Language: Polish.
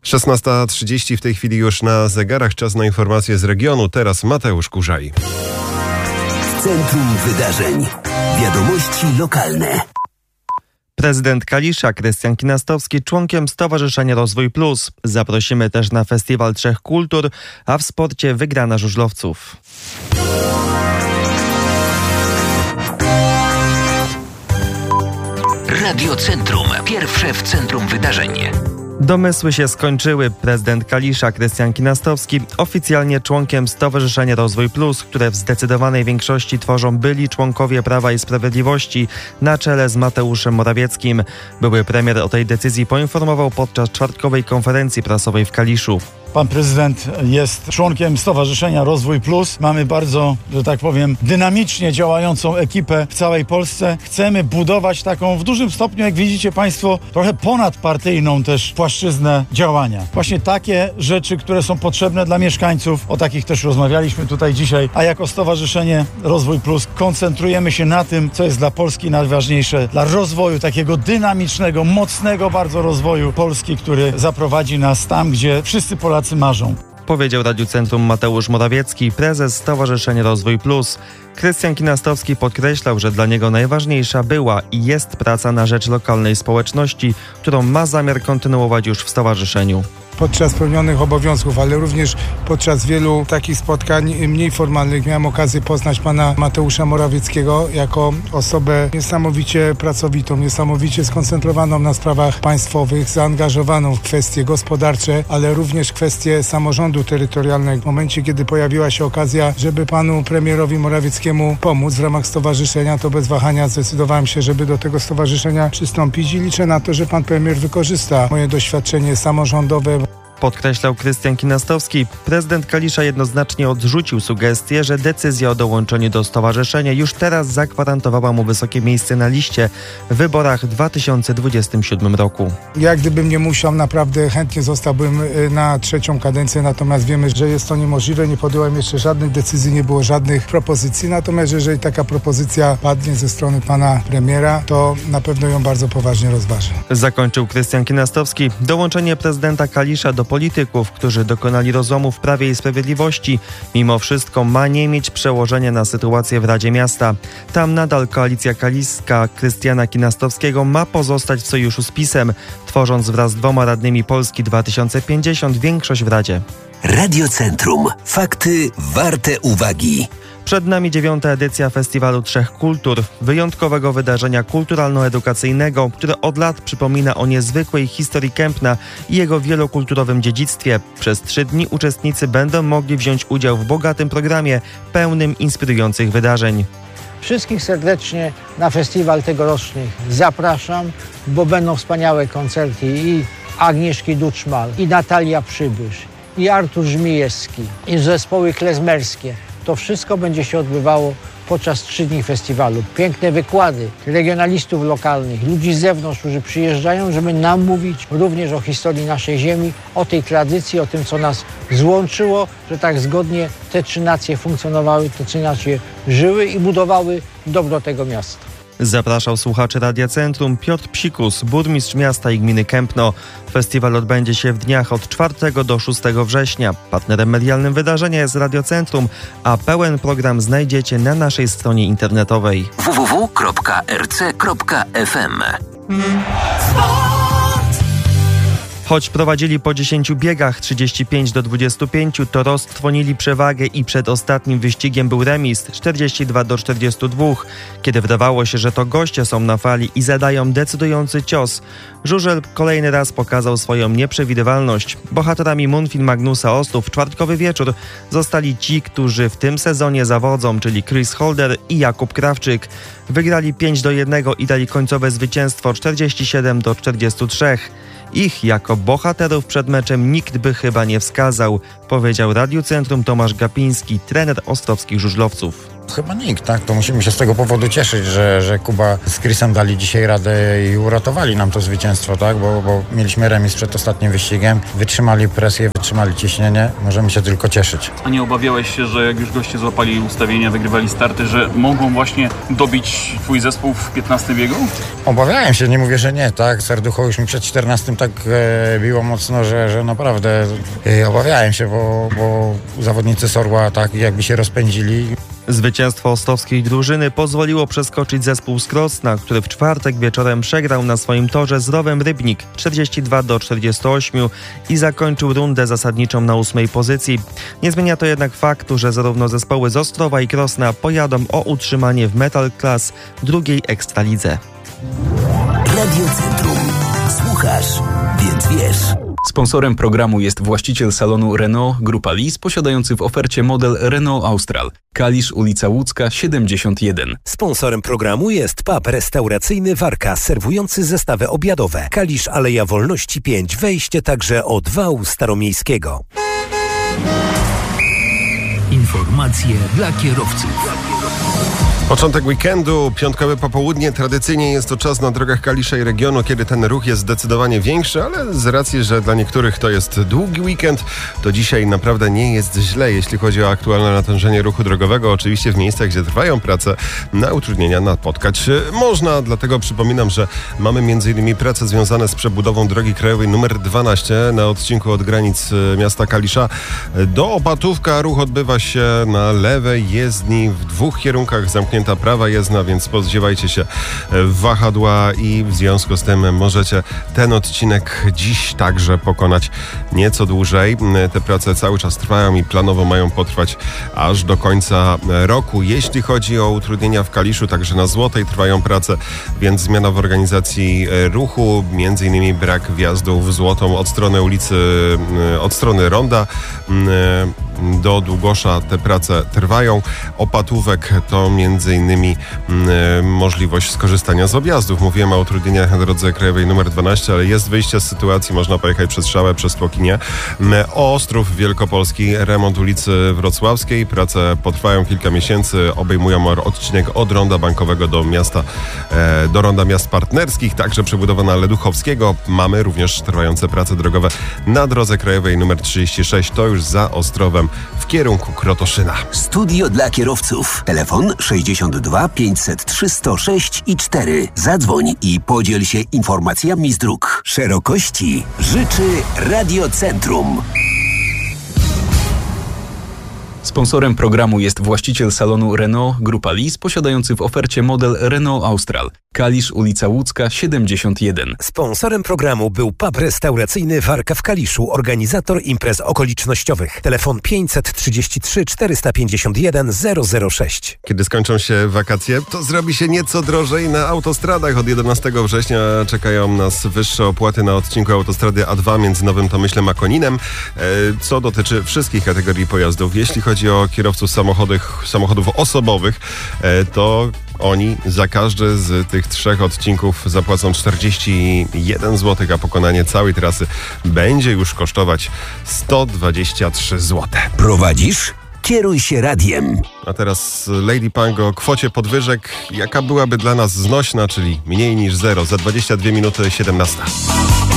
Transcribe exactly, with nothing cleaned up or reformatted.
szesnasta trzydzieści w tej chwili już na zegarach. Czas na informacje z regionu. Teraz Mateusz Kurzaj. W centrum wydarzeń. Wiadomości lokalne. Prezydent Kalisza Krystian Kinastowski członkiem Stowarzyszenia Rozwój Plus. Zaprosimy też na Festiwal Trzech Kultur, a w sporcie wygrana żużlowców. Radio Centrum. Pierwsze w centrum wydarzeń. Domysły się skończyły. Prezydent Kalisza Krystian Kinastowski oficjalnie członkiem Stowarzyszenia Rozwój Plus, które w zdecydowanej większości tworzą byli członkowie Prawa i Sprawiedliwości na czele z Mateuszem Morawieckim. Były premier o tej decyzji poinformował podczas czwartkowej konferencji prasowej w Kaliszu. Pan prezydent jest członkiem Stowarzyszenia Rozwój Plus. Mamy bardzo, że tak powiem, dynamicznie działającą ekipę w całej Polsce. Chcemy budować taką w dużym stopniu, jak widzicie Państwo, trochę ponadpartyjną też płaszczyznę działania. Właśnie takie rzeczy, które są potrzebne dla mieszkańców, o takich też rozmawialiśmy tutaj dzisiaj, a jako Stowarzyszenie Rozwój Plus koncentrujemy się na tym, co jest dla Polski najważniejsze, dla rozwoju, takiego dynamicznego, mocnego bardzo rozwoju Polski, który zaprowadzi nas tam, gdzie wszyscy Polacy marzą. Powiedział Radiu Centrum Mateusz Morawiecki, prezes Stowarzyszenia Rozwój Plus. Krystian Kinastowski podkreślał, że dla niego najważniejsza była i jest praca na rzecz lokalnej społeczności, którą ma zamiar kontynuować już w stowarzyszeniu. Podczas pełnionych obowiązków, ale również podczas wielu takich spotkań mniej formalnych miałem okazję poznać pana Mateusza Morawieckiego jako osobę niesamowicie pracowitą, niesamowicie skoncentrowaną na sprawach państwowych, zaangażowaną w kwestie gospodarcze, ale również kwestie samorządu terytorialnego. W momencie, kiedy pojawiła się okazja, żeby panu premierowi Morawieckiemu pomóc w ramach stowarzyszenia, to bez wahania zdecydowałem się, żeby do tego stowarzyszenia przystąpić i liczę na to, że pan premier wykorzysta moje doświadczenie samorządowe. Podkreślał Krystian Kinastowski. Prezydent Kalisza jednoznacznie odrzucił sugestię, że decyzja o dołączeniu do stowarzyszenia już teraz zagwarantowała mu wysokie miejsce na liście w wyborach w dwa tysiące dwudziestym siódmym roku. Ja gdybym nie musiał, naprawdę chętnie zostałbym na trzecią kadencję, natomiast wiemy, że jest to niemożliwe. Nie podjąłem jeszcze żadnych decyzji, nie było żadnych propozycji, natomiast jeżeli taka propozycja padnie ze strony pana premiera, to na pewno ją bardzo poważnie rozważę. Zakończył Krystian Kinastowski. Dołączenie prezydenta Kalisza do polityków, którzy dokonali rozłamu w Prawie i Sprawiedliwości, mimo wszystko ma nie mieć przełożenia na sytuację w Radzie Miasta. Tam nadal koalicja kaliska Krystiana Kinastowskiego ma pozostać w sojuszu z PiS-em, tworząc wraz z dwoma radnymi Polski dwa tysiące pięćdziesiąt większość w Radzie. Radio Centrum. Fakty warte uwagi. Przed nami dziewiąta edycja Festiwalu Trzech Kultur, wyjątkowego wydarzenia kulturalno-edukacyjnego, które od lat przypomina o niezwykłej historii Kępna i jego wielokulturowym dziedzictwie. Przez trzy dni uczestnicy będą mogli wziąć udział w bogatym programie, pełnym inspirujących wydarzeń. Wszystkich serdecznie na festiwal tegoroczny zapraszam, bo będą wspaniałe koncerty i Agnieszki Duczmal, i Natalia Przybysz, i Artur Żmijewski, i zespoły klezmerskie. To wszystko będzie się odbywało podczas trzy dni festiwalu. Piękne wykłady regionalistów lokalnych, ludzi z zewnątrz, którzy przyjeżdżają, żeby nam mówić również o historii naszej ziemi, o tej tradycji, o tym, co nas złączyło, że tak zgodnie te trzy nacje funkcjonowały, te trzy nacje żyły i budowały dobro tego miasta. Zapraszał słuchaczy Radia Centrum Piotr Psikus, burmistrz miasta i gminy Kępno. Festiwal odbędzie się w dniach od czwartego do szóstego września. Partnerem medialnym wydarzenia jest Radio Centrum, a pełen program znajdziecie na naszej stronie internetowej w w w kropka r c kropka f m. Choć prowadzili po dziesięciu biegach trzydzieści pięć do dwudziestu pięciu, to roztrwonili przewagę i przed ostatnim wyścigiem był remis czterdzieści dwa do czterdziestu dwóch. Kiedy wydawało się, że to goście są na fali i zadają decydujący cios, żużel kolejny raz pokazał swoją nieprzewidywalność. Bohaterami Munfin Magnusa Ostu w czwartkowy wieczór zostali ci, którzy w tym sezonie zawodzą, czyli Chris Holder i Jakub Krawczyk. Wygrali pięć do jednego i dali końcowe zwycięstwo czterdzieści siedem do czterdziestu trzech. Ich jako bohaterów przed meczem nikt by chyba nie wskazał, powiedział Radiu Centrum Tomasz Gapiński, trener ostrowskich żużlowców. Chyba nikt, tak? To musimy się z tego powodu cieszyć, że, że Kuba z Chrisem dali dzisiaj radę i uratowali nam to zwycięstwo, tak? Bo, bo mieliśmy remis przed ostatnim wyścigiem, wytrzymali presję, wytrzymali ciśnienie, możemy się tylko cieszyć. A nie obawiałeś się, że jak już goście złapali ustawienia, wygrywali starty, że mogą właśnie dobić twój zespół w piętnastym biegu? Obawiałem się, nie mówię, że nie, tak? Serducho już mi przed czternastym tak e, biło mocno, że, że naprawdę e, obawiałem się, bo, bo zawodnicy S O R Ł-a tak jakby się rozpędzili. Zwycięstwo ostowskiej drużyny pozwoliło przeskoczyć zespół z Krosna, który w czwartek wieczorem przegrał na swoim torze z Rowem Rybnik czterdzieści dwa do czterdziestu ośmiu i zakończył rundę zasadniczą na ósmej pozycji. Nie zmienia to jednak faktu, że zarówno zespoły z Ostrowa i Krosna pojadą o utrzymanie w Metal Class drugiej Ekstralidze. Radio Centrum. Słuchasz, więc wiesz. Sponsorem programu jest właściciel salonu Renault Grupa Lis, posiadający w ofercie model Renault Austral. Kalisz, ulica Łódzka, siedemdziesiąt jeden. Sponsorem programu jest pub restauracyjny Warka, serwujący zestawy obiadowe. Kalisz, Aleja Wolności pięć, wejście także od wału staromiejskiego. Informacje dla kierowców. Początek weekendu, piątkowe popołudnie. Tradycyjnie jest to czas na drogach Kalisza i regionu, kiedy ten ruch jest zdecydowanie większy, ale z racji, że dla niektórych to jest długi weekend, to dzisiaj naprawdę nie jest źle, jeśli chodzi o aktualne natężenie ruchu drogowego. Oczywiście w miejscach, gdzie trwają prace, na utrudnienia napotkać można. Dlatego przypominam, że mamy między innymi prace związane z przebudową drogi krajowej numer dwanaście na odcinku od granic miasta Kalisza do Opatówka. Ruch odbywa się na lewej jezdni w dwóch kierunkach, zamknięta prawa jezdna, więc spodziewajcie się wahadła i w związku z tym możecie ten odcinek dziś także pokonać nieco dłużej. Te prace cały czas trwają i planowo mają potrwać aż do końca roku. Jeśli chodzi o utrudnienia w Kaliszu, także na Złotej trwają prace, więc zmiana w organizacji ruchu, między innymi brak wjazdu w Złotą od strony ulicy, od strony Ronda do Długosza. Te prace trwają. Opatówek to między innymi mm, możliwość skorzystania z objazdów. Mówiłem o utrudnieniach na drodze krajowej numer dwanaście, ale jest wyjście z sytuacji. Można pojechać przez Szałę, przez Kłokinie. Ostrów Wielkopolski, remont ulicy Wrocławskiej. Prace potrwają kilka miesięcy. Obejmują odcinek od Ronda Bankowego do miasta, e, do Ronda Miast Partnerskich. Także przebudowa na Leduchowskiego. Mamy również trwające prace drogowe na drodze krajowej numer trzydzieści sześć. To już za Ostrowem w kierunku Krotoszyna. Studio dla kierowców. Telefon sześćdziesiąt dwa pięćset trzy sto sześć i cztery. Zadzwoń i podziel się informacjami z dróg. Szerokości życzy Radio Centrum. Sponsorem programu jest właściciel salonu Renault Grupa Lis, posiadający w ofercie model Renault Austral. Kalisz, ulica Łódzka, siedemdziesiąt jeden. Sponsorem programu był pub restauracyjny Warka w Kaliszu, organizator imprez okolicznościowych. Telefon pięćset trzydzieści trzy czterysta pięćdziesiąt jeden zero zero sześć. Kiedy skończą się wakacje, to zrobi się nieco drożej na autostradach. Od jedenastego września czekają nas wyższe opłaty na odcinku autostrady A dwa między Nowym Tomyślem a Koninem, co dotyczy wszystkich kategorii pojazdów. Jeśli chodzi o kierowców samochodów, samochodów osobowych, to oni za każdy z tych trzech odcinków zapłacą czterdzieści jeden złotych, a pokonanie całej trasy będzie już kosztować sto dwadzieścia trzy złote. Prowadzisz? Kieruj się radiem. A teraz Lady Punk o kwocie podwyżek, jaka byłaby dla nas znośna, czyli mniej niż zero. Za dwadzieścia dwie minuty siedemnasta.